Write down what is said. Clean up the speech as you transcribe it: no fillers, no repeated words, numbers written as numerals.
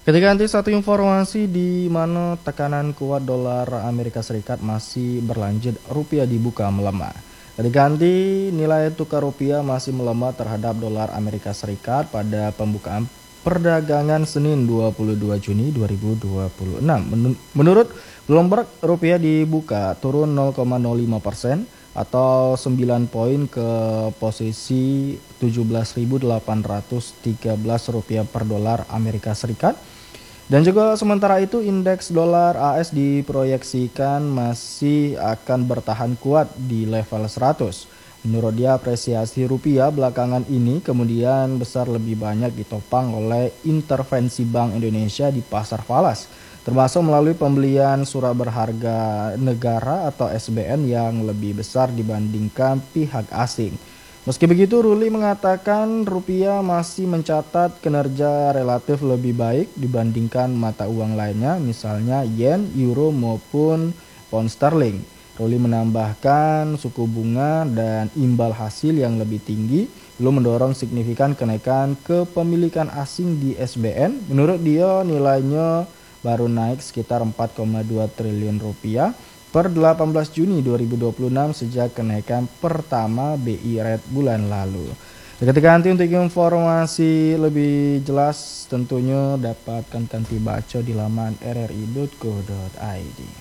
Ketika nanti satu informasi di mana tekanan kuat dolar Amerika Serikat masih berlanjut, rupiah dibuka melemah. Ketika nanti nilai tukar rupiah masih melemah terhadap dolar Amerika Serikat pada pembukaan perdagangan Senin 22 Juni 2026. Menurut Bloomberg, rupiah dibuka turun 0,05% atau 9 poin ke posisi 17.813 rupiah per dolar Amerika Serikat. Dan juga sementara itu indeks dolar AS diproyeksikan masih akan bertahan kuat di level 100. Menurut dia apresiasi rupiah belakangan ini kemudian besar lebih banyak ditopang oleh intervensi Bank Indonesia di pasar falas, termasuk melalui pembelian surat berharga negara atau SBN yang lebih besar dibandingkan pihak asing. Meski begitu, Ruli mengatakan rupiah masih mencatat kinerja relatif lebih baik dibandingkan mata uang lainnya, misalnya yen, euro maupun pound sterling. Ruli menambahkan suku bunga dan imbal hasil yang lebih tinggi belum mendorong signifikan kenaikan kepemilikan asing di SBN. Menurut dia nilainya baru naik sekitar 4,2 triliun rupiah per 18 Juni 2026 sejak kenaikan pertama BI Rate bulan lalu. Ketika nanti untuk informasi lebih jelas tentunya dapatkan kanti baca di laman rri.go.id.